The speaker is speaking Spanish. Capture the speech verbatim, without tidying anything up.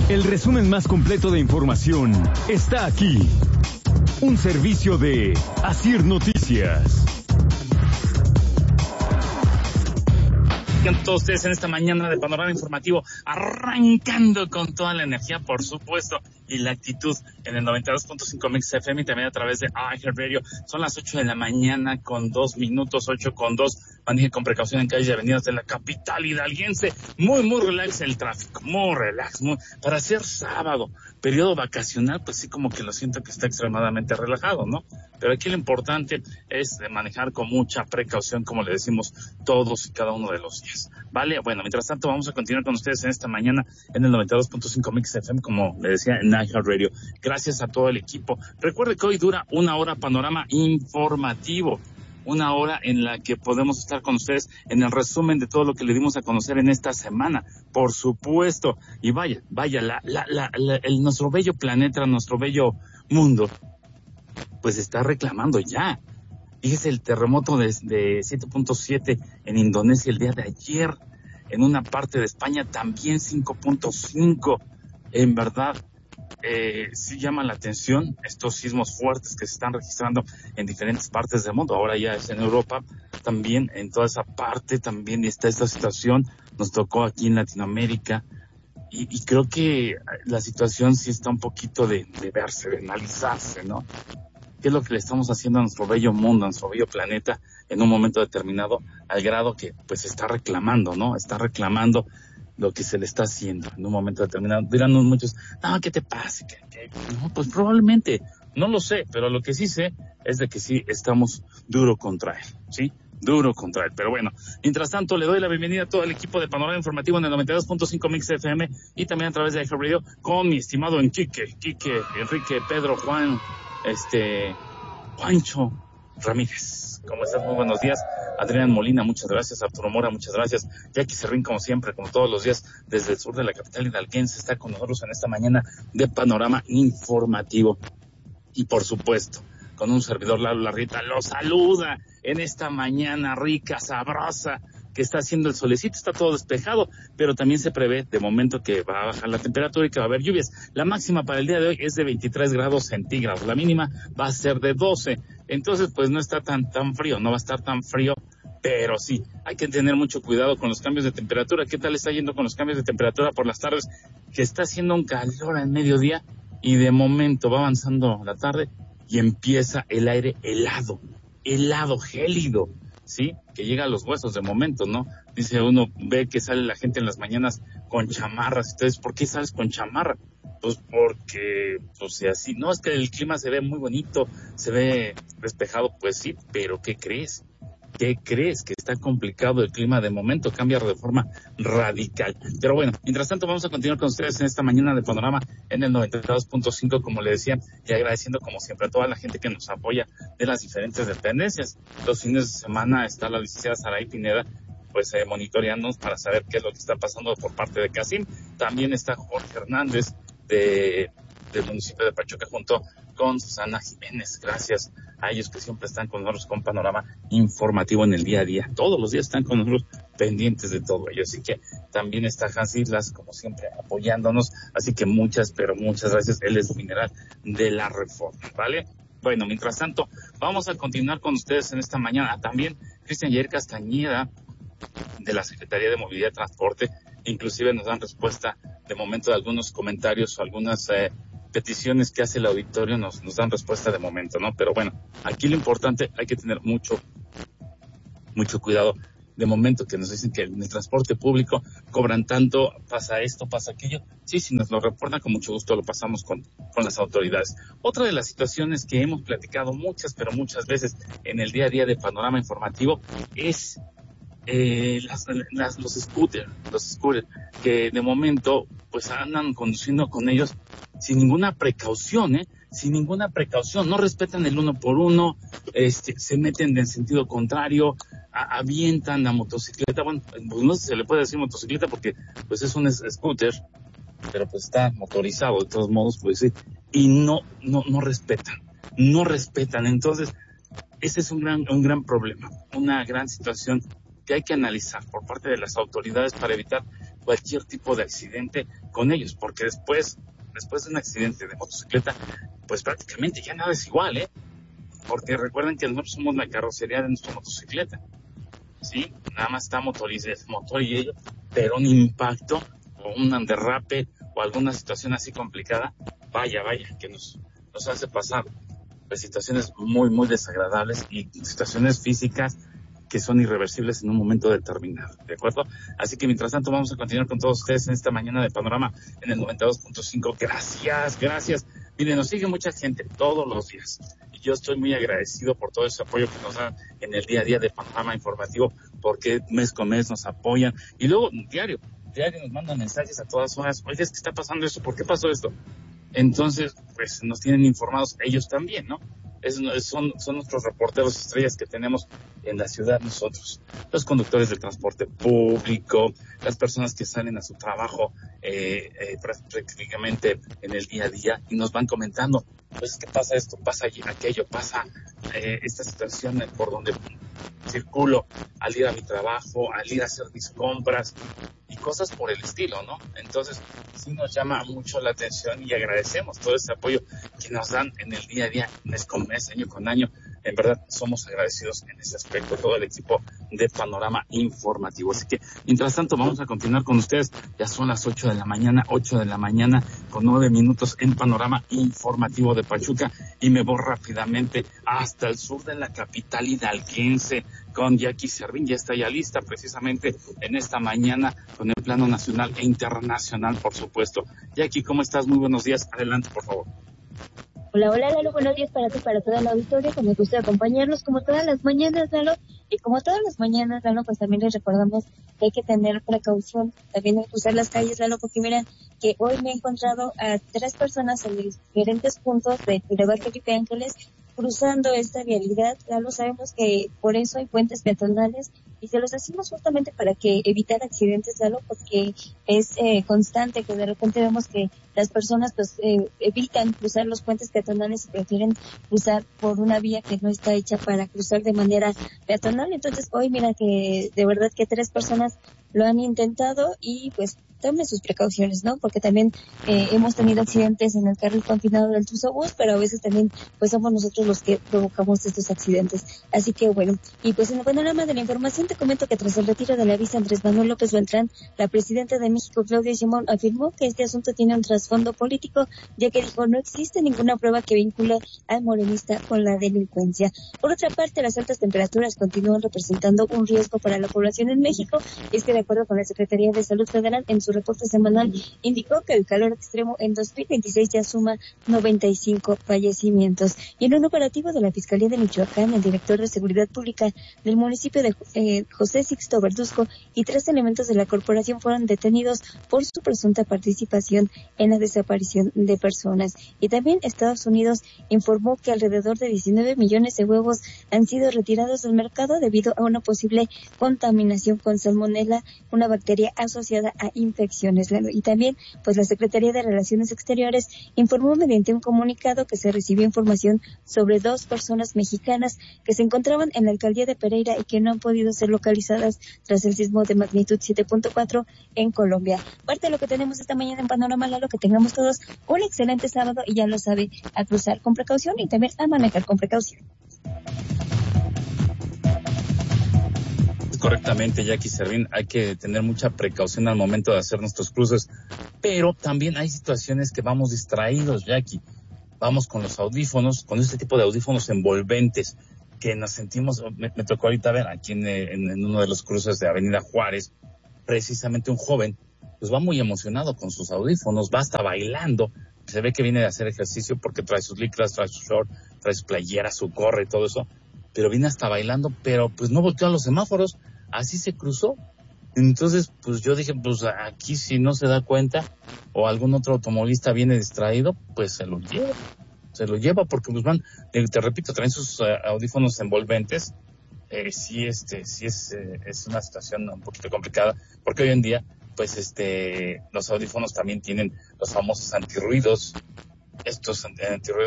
El resumen más completo de información está aquí. Un servicio de Asir Noticias. Todos ustedes en esta mañana de Panorama Informativo, arrancando con toda la energía, por supuesto, y la actitud en el noventa y dos punto cinco Mix F M y también a través de iHeartRadio. Son las ocho de la mañana con dos minutos, ocho con dos. Maneje con precaución en calles y avenidas de la capital hidalguense. Muy, muy relax el tráfico, muy relax, muy, para ser sábado, periodo vacacional, pues sí, como que lo siento que está extremadamente relajado, ¿no? Pero aquí lo importante es manejar con mucha precaución, como le decimos todos y cada uno de los días, ¿vale? Bueno, mientras tanto vamos a continuar con ustedes en esta mañana en el noventa y dos punto cinco Mix F M, como le decía, en iHeartRadio. Gracias a todo el equipo. Recuerde que hoy dura una hora Panorama Informativo, una hora en la que podemos estar con ustedes en el resumen de todo lo que le dimos a conocer en esta semana, por supuesto. Y vaya, vaya, la, la, la, la, el, nuestro bello planeta, nuestro bello mundo, pues está reclamando ya. Fíjese el terremoto de, de siete punto siete en Indonesia el día de ayer, en una parte de España también cinco punto cinco. En verdad, eh, sí llama la atención estos sismos fuertes que se están registrando en diferentes partes del mundo. Ahora ya es en Europa, también en toda esa parte también está esta situación. Nos tocó aquí en Latinoamérica y, y creo que la situación sí está un poquito de, de verse, de analizarse, ¿no? ¿Qué es lo que le estamos haciendo a nuestro bello mundo, a nuestro bello planeta en un momento determinado, al grado que pues está reclamando, ¿no? Está reclamando lo que se le está haciendo en un momento determinado. Dirán muchos, no, ¿qué te pasa? ¿Qué, qué? No, pues probablemente, no lo sé, pero lo que sí sé es de que sí estamos duro contra él, ¿sí? Duro contra él. Pero bueno, mientras tanto le doy la bienvenida a todo el equipo de Panorama Informativo en el noventa y dos punto cinco Mix F M y también a través de iHeartRadio con mi estimado Enrique, Quique, Enrique, Pedro, Juan, este, Juancho Ramírez. ¿Cómo estás? Muy buenos días. Adrián Molina, muchas gracias. Arturo Mora, muchas gracias. Jackie Serrín, como siempre, como todos los días, desde el sur de la capital hidalguense, está con nosotros en esta mañana de Panorama Informativo. Y por supuesto, con un servidor, Lalo Larrita, lo saluda en esta mañana rica, sabrosa, que está haciendo el solecito, está todo despejado, pero también se prevé de momento que va a bajar la temperatura y que va a haber lluvias. La máxima para el día de hoy es de veintitrés grados centígrados, la mínima va a ser de doce, entonces pues no está tan tan frío, no va a estar tan frío, pero sí, hay que tener mucho cuidado con los cambios de temperatura. ¿Qué tal está yendo con los cambios de temperatura por las tardes? Que está haciendo un calor al mediodía y de momento va avanzando la tarde y empieza el aire helado, helado, gélido, ¿sí? Que llega a los huesos de momento, ¿no? Dice uno, ve que sale la gente en las mañanas con chamarras. Entonces, ¿por qué sales con chamarra? Pues porque, pues así, no, es que el clima se ve muy bonito, se ve despejado, pues sí, pero ¿qué crees? ¿Qué crees? Que está complicado el clima de momento, cambia de forma radical. Pero bueno, mientras tanto vamos a continuar con ustedes en esta mañana de Panorama en el noventa y dos punto cinco, como le decía, y agradeciendo como siempre a toda la gente que nos apoya de las diferentes dependencias. Los fines de semana está la licenciada Saray Pineda, pues eh, monitoreándonos para saber qué es lo que está pasando por parte de CACIM. También está Jorge Hernández de del municipio de Pachuca junto con Susana Jiménez. Gracias a ellos que siempre están con nosotros con Panorama Informativo en el día a día. Todos los días están con nosotros pendientes de todo ello. Así que también está Hans Islas, como siempre, apoyándonos. Así que muchas, pero muchas gracias. Él es general de la Reforma, ¿vale? Bueno, mientras tanto, vamos a continuar con ustedes en esta mañana. También Cristian Yair Castañeda, de la Secretaría de Movilidad y Transporte, inclusive nos dan respuesta de momento de algunos comentarios o algunas eh, peticiones que hace el auditorio, nos, nos dan respuesta de momento, ¿no? Pero bueno, aquí lo importante, hay que tener mucho, mucho cuidado. De momento que nos dicen que en el transporte público cobran tanto, pasa esto, pasa aquello. Sí, si nos lo reportan, con mucho gusto lo pasamos con, con las autoridades. Otra de las situaciones que hemos platicado muchas, pero muchas veces en el día a día de Panorama Informativo es eh, las, las, los scooters, los scooters, que de momento pues andan conduciendo con ellos sin ninguna precaución, ¿eh? Sin ninguna precaución, no respetan el uno por uno, este, se meten en sentido contrario, a, avientan la motocicleta. Bueno, pues no sé si se le puede decir motocicleta porque pues es un scooter, pero pues está motorizado de todos modos, pues sí, y no, no, no respetan, no respetan. Entonces, ese es un gran, un gran problema, una gran situación que hay que analizar por parte de las autoridades para evitar cualquier tipo de accidente con ellos, porque después, después de un accidente de motocicleta, pues prácticamente ya nada es igual, ¿eh? Porque recuerden que nosotros somos la carrocería de nuestra motocicleta, ¿sí? Nada más está motorizado, motor y ello, pero un impacto o un derrape o alguna situación así complicada, vaya, vaya, que nos, nos hace pasar pues, situaciones muy, muy desagradables y situaciones físicas que son irreversibles en un momento determinado, ¿de acuerdo? Así que mientras tanto vamos a continuar con todos ustedes en esta mañana de Panorama en el noventa y dos punto cinco. Gracias, gracias. Miren, nos sigue mucha gente todos los días y yo estoy muy agradecido por todo ese apoyo que nos dan en el día a día de Panorama Informativo, porque mes con mes nos apoyan y luego diario, diario nos mandan mensajes a todas horas. Oye, es que está pasando esto, ¿por qué pasó esto? Entonces, pues nos tienen informados ellos también, ¿no? Es, son, son nuestros reporteros estrellas que tenemos en la ciudad nosotros, los conductores del transporte público, las personas que salen a su trabajo eh, eh, prácticamente en el día a día y nos van comentando, pues es que pasa esto, pasa aquello, pasa eh, esta situación por donde circulo al ir a mi trabajo, al ir a hacer mis compras y cosas por el estilo, ¿no? Entonces, sí nos llama mucho la atención y agradecemos todo ese apoyo que nos dan en el día a día, mes con mes, año con año. En verdad, somos agradecidos en ese aspecto, todo el equipo de Panorama Informativo. Así que, mientras tanto, vamos a continuar con ustedes. Ya son las ocho de la mañana, ocho de la mañana, con nueve minutos en Panorama Informativo de Pachuca. Y me voy rápidamente hasta el sur de la capital hidalguense con Jackie Servín. Ya está ya lista precisamente en esta mañana con el plano nacional e internacional, por supuesto. Jackie, ¿cómo estás? Muy buenos días. Adelante, por favor. Hola, hola, Lalo, buenos días para ti, para toda la auditoria, que me gusta acompañarnos como todas las mañanas, Lalo, y como todas las mañanas, Lalo, pues también les recordamos que hay que tener precaución, también hay que usar las calles, Lalo, porque mira, que hoy me he encontrado a tres personas en diferentes puntos de Boulevard Felipe Ángeles, cruzando esta vialidad. Lalo, sabemos que por eso hay puentes peatonales y se los decimos justamente para que evitar accidentes, Lalo, porque es eh, constante que de repente vemos que las personas pues eh, evitan cruzar los puentes peatonales y prefieren cruzar por una vía que no está hecha para cruzar de manera peatonal. Entonces hoy mira que de verdad que tres personas lo han intentado y pues tomen sus precauciones, ¿no? Porque también eh, hemos tenido accidentes en el carril confinado del Tuzobús, pero a veces también pues somos nosotros los que provocamos estos accidentes. Así que bueno, y pues en el panorama de la información te comento que tras el retiro de la visa Andrés Manuel López Beltrán, la presidenta de México, Claudia Sheinbaum, afirmó que este asunto tiene un trasfondo político, ya que dijo no existe ninguna prueba que vincule al morenista con la delincuencia. Por otra parte, las altas temperaturas continúan representando un riesgo para la población en México, y es que de acuerdo con la Secretaría de Salud Federal, en su reporte semanal indicó que el calor extremo en dos mil veintiséis ya suma noventa y cinco fallecimientos. Y en un operativo de la Fiscalía de Michoacán, el director de Seguridad Pública del municipio de eh, José Sixto Verduzco y tres elementos de la corporación fueron detenidos por su presunta participación en la desaparición de personas. Y también Estados Unidos informó que alrededor de diecinueve millones de huevos han sido retirados del mercado debido a una posible contaminación con salmonela, una bacteria asociada a infecciones. Y también, pues la Secretaría de Relaciones Exteriores informó mediante un comunicado que se recibió información sobre dos personas mexicanas que se encontraban en la alcaldía de Pereira y que no han podido ser localizadas tras el sismo de magnitud siete punto cuatro en Colombia. Parte de lo que tenemos esta mañana en Panorama, Lalo, que tengamos todos un excelente sábado y ya lo sabe, a cruzar con precaución y también a manejar con precaución. Correctamente, Jackie Servín, hay que tener mucha precaución al momento de hacer nuestros cruces, pero también hay situaciones que vamos distraídos, Jackie, vamos con los audífonos, con este tipo de audífonos envolventes, que nos sentimos, me, me tocó ahorita ver aquí en, en, en uno de los cruces de Avenida Juárez, precisamente un joven, pues va muy emocionado con sus audífonos, va hasta bailando, se ve que viene de hacer ejercicio porque trae sus licras, trae su short, trae su playera, su gorra y todo eso, pero viene hasta bailando, pero pues no volteó a los semáforos, así se cruzó. Entonces, pues yo dije, pues aquí si no se da cuenta o algún otro automovilista viene distraído, pues se lo lleva, se lo lleva porque pues van, te repito, traen sus uh, audífonos envolventes, eh, sí, este, sí es, eh, es una situación un poquito complicada, porque hoy en día, pues este, los audífonos también tienen los famosos antirruidos, estos antirruidos